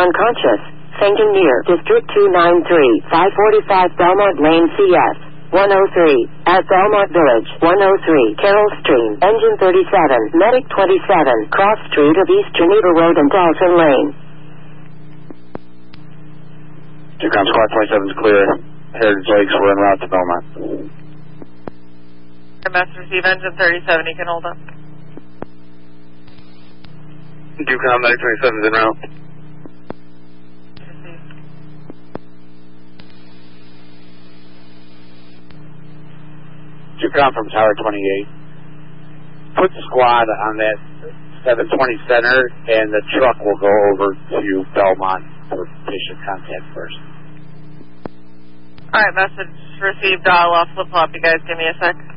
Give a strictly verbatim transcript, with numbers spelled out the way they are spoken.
unconscious. Fainting near District two ninety-three, five forty-five Belmont Lane C S. one oh three, at Belmont Village, one oh three, Carroll Stream, Engine thirty-seven, Medic twenty-seven, Cross Street of East Geneva Road and Dalton Lane. two com Squad twenty-seven is clear. Heritage Lakes, we're en route to Belmont. Master receive Engine thirty-seven, you can hold up. two com Medic twenty-seven is en route. two com from Tower twenty-eight. Put the squad on that seven twenty center, and the truck will go over to Belmont for patient contact first. Alright, message received, dial off, flip flop. You guys give me a sec.